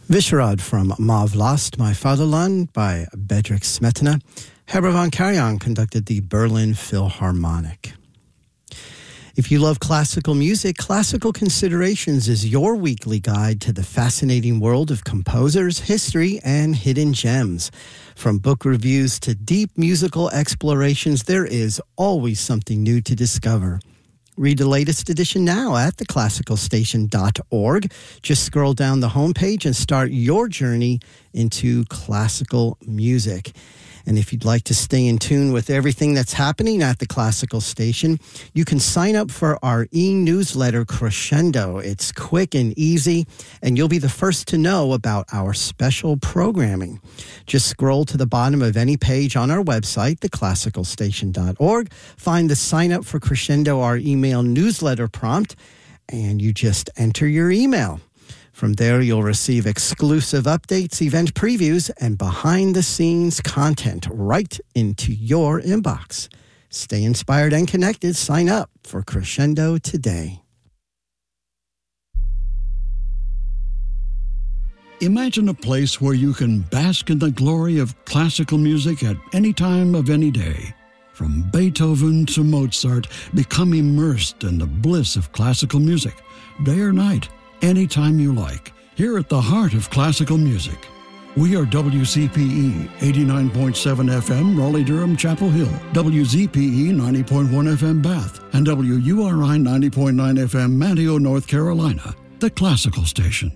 Visharad from Mav Lost, My Fatherland by Bedřich Smetana. Heber von Karajan conducted the Berlin Philharmonic. If you love classical music, Classical Considerations is your weekly guide to the fascinating world of composers, history, and hidden gems. From book reviews to deep musical explorations, there is always something new to discover. Read the latest edition now at theclassicalstation.org. Just scroll down the homepage and start your journey into classical music. And if you'd like to stay in tune with everything that's happening at the Classical Station, you can sign up for our e-newsletter Crescendo. It's quick and easy, and you'll be the first to know about our special programming. Just scroll to the bottom of any page on our website, theclassicalstation.org, find the Sign Up for Crescendo, our email newsletter prompt, and you just enter your email. From there, you'll receive exclusive updates, event previews, and behind-the-scenes content right into your inbox. Stay inspired and connected. Sign up for Crescendo today. Imagine a place where you can bask in the glory of classical music at any time of any day. From Beethoven to Mozart, become immersed in the bliss of classical music, day or night. Anytime you like, here at the heart of classical music. We are WCPE 89.7 FM, Raleigh-Durham, Chapel Hill, WZPE 90.1 FM, Bath, and WURI 90.9 FM, Manteo, North Carolina, the Classical Station.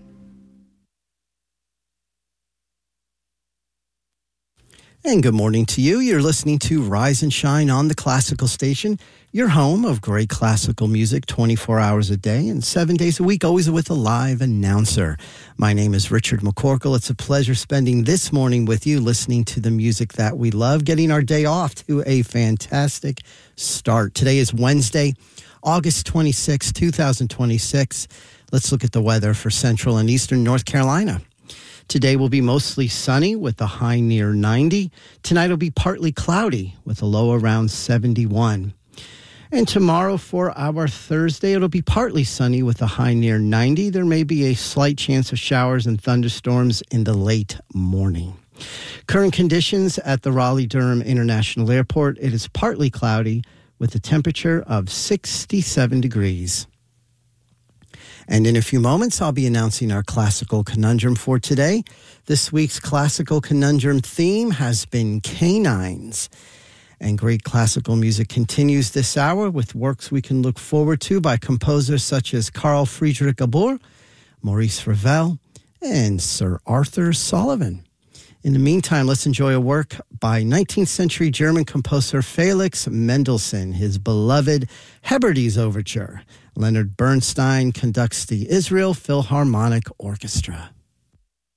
And good morning to you. You're listening to Rise and Shine on the Classical Station, your home of great classical music 24 hours a day and 7 days a week, always with a live announcer. My name is Richard McCorkle. It's a pleasure spending this morning with you, listening to the music that we love, getting our day off to a fantastic start. Today is Wednesday, August 26, 2026. Let's look at the weather for central and eastern North Carolina. Today will be mostly sunny with a high near 90. Tonight will be partly cloudy with a low around 71. And tomorrow for our Thursday, it'll be partly sunny with a high near 90. There may be a slight chance of showers and thunderstorms in the late morning. Current conditions at the Raleigh-Durham International Airport, it is partly cloudy with a temperature of 67 degrees. And in a few moments, I'll be announcing our classical conundrum for today. This week's classical conundrum theme has been canines. And great classical music continues this hour with works we can look forward to by composers such as Carl Friedrich Gabor, Maurice Ravel, and Sir Arthur Sullivan. In the meantime, let's enjoy a work by 19th century German composer Felix Mendelssohn, his beloved Hebrides Overture. Leonard Bernstein conducts the Israel Philharmonic Orchestra.